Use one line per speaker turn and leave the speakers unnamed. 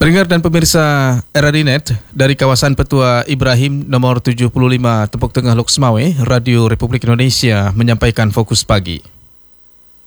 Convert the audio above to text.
Pendengar dan pemirsa RRI.net, dari kawasan Petua Ibrahim nombor 75 Tepuk Tengah Lok Semawe, Radio Republik Indonesia menyampaikan Fokus Pagi.